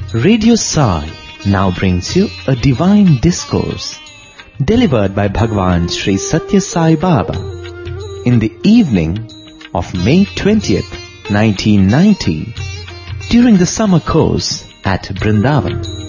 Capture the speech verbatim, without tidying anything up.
Radio Sai now brings you a divine discourse delivered by Bhagwan Sri Satya Sai Baba in the evening of May twentieth, nineteen ninety during the summer course at Brindavan.